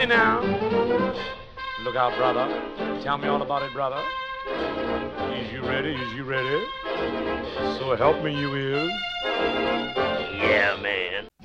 now. Look out, brother. Tell me all about it, brother. Is you ready? Is you ready? So help me, you is. Yeah, man.